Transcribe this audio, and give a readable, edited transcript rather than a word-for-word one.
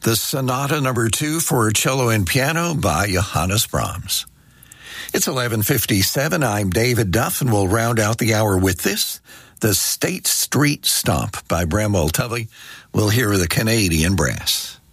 the Sonata Number 2 for cello and piano by Johannes Brahms. It's 11:57. I'm David Duff, and we'll round out the hour with this, the State Street Stomp by Bramwell Tully. We'll hear the Canadian Brass.